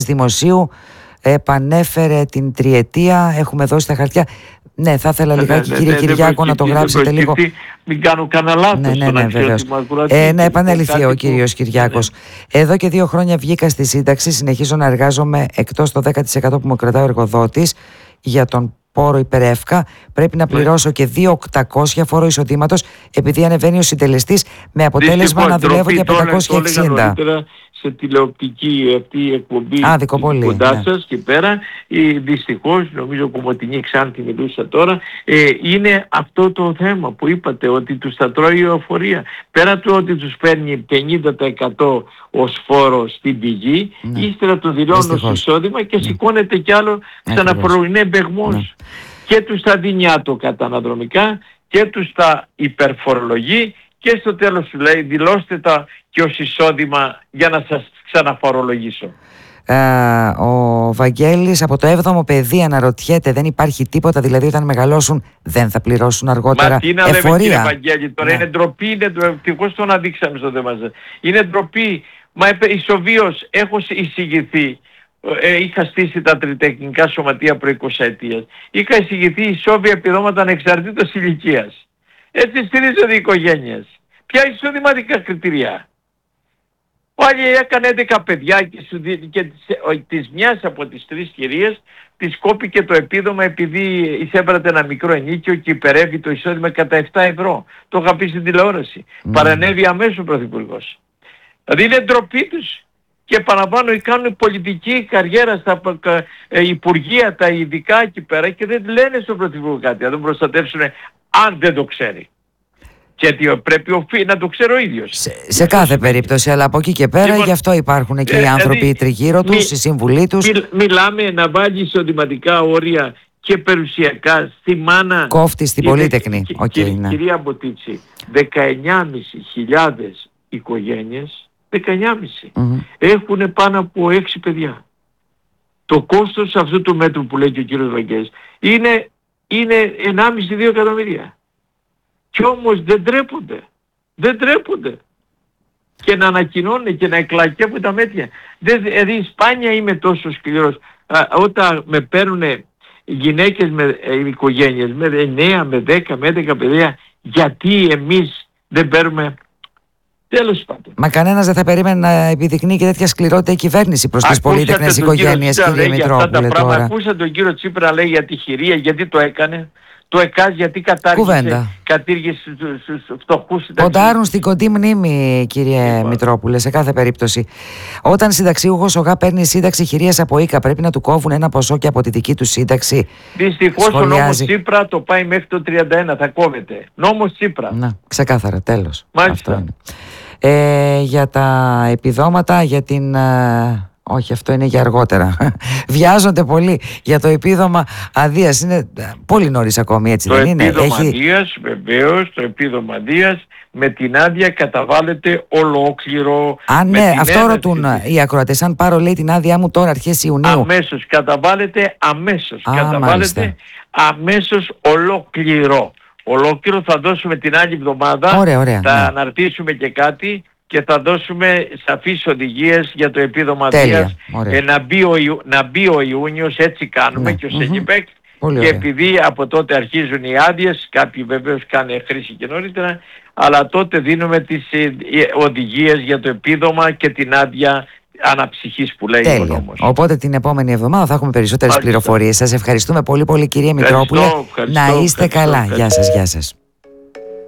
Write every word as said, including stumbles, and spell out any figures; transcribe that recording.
Δημοσίου επανέφερε την τριετία. Έχουμε δώσει τα χαρτιά. Ναι, θα ήθελα λιγάκι, ναι, κύριε ναι, Κυριάκο, να το γράψετε λίγο. Μην κάνω κανένα λάθος. Ναι, ναι, ναι, βεβαίως. Ε, να επανέλθει ο κύριος Κυριάκος. Ναι. Εδώ και δύο χρόνια βγήκα στη σύνταξη. Συνεχίζω να εργάζομαι εκτός το δέκα τοις εκατό που μου κρατάει ο εργοδότης για τον πόρο υπερεύκα. Πρέπει να πληρώσω ναι. και δύο χιλιάδες οκτακόσια φόρο εισοδήματος, επειδή ανεβαίνει ο συντελεστής, με αποτέλεσμα δυστυχώς, να δουλεύω για πεντακόσια εξήντα. Σε τηλεοπτική αυτή εκπομπή κοντά ναι. σας και πέρα, ε, δυστυχώς, νομίζω Κομωτινή Ξάνθη μιλούσα τώρα, ε, είναι αυτό το θέμα που είπατε, ότι τους θα τρώει η εφορία. Πέρα του ότι τους παίρνει πενήντα τοις εκατό ως φόρο στην πηγή, ναι. ύστερα το δηλώνω στο εισόδημα και ναι. σηκώνεται κι άλλο ξαναφορολογεί. Είναι μπεγμός. Ναι. Και τους τα δίνει άτοκα αναδρομικά και τους τα υπερφορολογεί. Και στο τέλος σου λέει, δηλώστε τα και ως εισόδημα για να σας ξαναφορολογήσω. Ε, ο Βαγγέλης από το έβδομο παιδί αναρωτιέται, δεν υπάρχει τίποτα, δηλαδή όταν μεγαλώσουν δεν θα πληρώσουν αργότερα Μα τι να εφορία. Λέμε, κύριε Βαγγέλη, τώρα ναι. είναι ντροπή, είναι ντροπή, το να δείξαμε στο θέμα σας. Είναι ντροπή, μα ισοβίως έχω εισηγηθεί. Ε, είχα στήσει τα τριτεχνικά σωματεία προ είκοσι ετίας. Είχα εισηγηθεί ισόβια επιδόματα ανεξαρτήτως ηλικίας. Έτσι στηρίζονται οι οικογένειες. Ποια εισοδηματικά κριτήρια. Ο άλλη έκανε έντεκα παιδιά και, σου δι... και της, της μιας από τις τρεις κυρίες της κόπηκε το επίδομα επειδή εισέβρατε ένα μικρό ενίκιο και υπερεύει το εισόδημα κατά επτά ευρώ. Το είχα πει στην τηλεόραση. Mm. Παρανέβη αμέσως ο Πρωθυπουργός. Δηλαδή είναι ντροπή τους. Και παραπάνω κάνουν πολιτική καριέρα στα ε, υπουργεία, τα ειδικά εκεί πέρα και δεν λένε στον Πρωθυπουργό κάτι, να τον προστατεύσουν αν δεν το ξέρει. Γιατί πρέπει οφείλει να το ξέρω ο ίδιος. Σε, σε κάθε περίπτωση, αλλά από εκεί και πέρα λοιπόν, γι' αυτό υπάρχουν και ε, οι άνθρωποι δηλαδή, τριγύρω τους, μι, οι σύμβουλοι τους. Μι, μιλάμε να βάλει εισοδηματικά όρια και περιουσιακά στη μάνα. Κόφτη στην Πολύτεκνη. Κυ, okay, κυ, ναι. Κυρία Μποτίτσι, δεκαεννιά χιλιάδες πεντακόσιες οικογένειες, δεκαεννιά χιλιάδες mm-hmm. έχουν πάνω από έξι παιδιά. Το κόστος αυτού του μέτρου που λέει και ο κύριος Βαγγέλης είναι, είναι ενάμιση με δύο εκατομμύρια. Κι όμως δεν τρέπονται. Δεν τρέπονται. Και να ανακοινώνουν και να εκλακεύουν τα μέτια. Δηλαδή σπάνια είμαι τόσο σκληρός. Α, όταν με παίρνουν γυναίκες με ε, οικογένειες με εννέα, με δέκα, με έντεκα παιδιά, γιατί εμείς δεν παίρνουμε. Τέλος πάντων. Μα κανένας δεν θα περίμενε να επιδεικνύει και τέτοια σκληρότητα η κυβέρνηση προς τις πολύτεκνες οικογένειες, κύριε Μητρόπουλε. Τώρα ακούσατε τον κύριο Τσίπρα να λέει για τη χειρία, γιατί το έκανε. Το ΕΚΑΣ γιατί κατάργησε, κατήργησε στους φτωχούς συνταξιούχους. Ποντάρουν στην κοντή μνήμη, κύριε λοιπόν. Μητρόπουλε, σε κάθε περίπτωση. Όταν συνταξιούχος ο ΓΑ παίρνει σύνταξη χειρίας από ΙΚΑ, πρέπει να του κόβουν ένα ποσό και από τη δική του σύνταξη. Δυστυχώς σχολιάζει. Ο νόμος Τσίπρα το πάει μέχρι το τριάντα ένα, θα κόβεται. Νόμος Τσίπρα. Να, ξεκάθαρα, τέλος. Μάλιστα. Αυτό είναι. Ε, για τα επιδόματα, για την... Όχι, αυτό είναι για αργότερα. Βιάζονται πολύ για το επίδομα αδείας. Είναι πολύ νωρίς ακόμη, έτσι το δεν είναι? Το επίδομα Έχει... αδείας, βεβαίως, το επίδομα αδείας με την άδεια καταβάλλεται ολόκληρο. Α, ναι, αυτό ρωτούν οι ακροατές. Αν πάρω, λέει, την άδειά μου τώρα αρχές Ιουνίου. Αμέσως, καταβάλλεται αμέσως. Α, καταβάλλεται μάλιστα. αμέσως ολόκληρο. Ολόκληρο θα δώσουμε την άλλη εβδομάδα. Ωραία, ωραία, θα ναι. αναρτήσουμε και κάτι. Και θα δώσουμε σαφείς οδηγίες για το επίδομα αδείας. Ε, να, μπει ο, να μπει ο Ιούνιος, έτσι κάνουμε, ναι. και ο ΣΕΝΙΠΕΚ. Mm-hmm. Και ωραία. Επειδή από τότε αρχίζουν οι άδειες, κάποιοι βεβαίως κάνουν χρήση και νωρίτερα, αλλά τότε δίνουμε τις ε, οδηγίες για το επίδομα και την άδεια αναψυχής που λέει Τέλεια. ο νόμος. Οπότε την επόμενη εβδομάδα θα έχουμε περισσότερες πληροφορίες. Σας ευχαριστούμε πολύ πολύ, κύριε Μητρόπουλε. Να είστε καλά. Ευχαριστώ. Γεια σας, γεια σας.